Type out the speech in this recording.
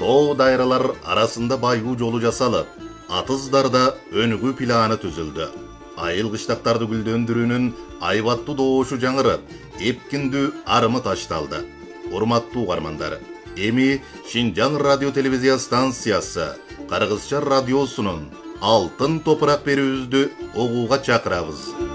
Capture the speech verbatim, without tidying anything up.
Too dайралар arasında baygı жолу жасалып, Атыздарда önügü planı түзілді. Айыл қыштақтарды гүлдендірүүнүн айбаттуу доошу жаңырып, эпкиндүү арымы ташталды. Урматтуу угармандар, эми Шинжаң радио телевизия станциясы Кыргызча радиосунун Алтын топурак берүүбүздү угууга чакырабыз.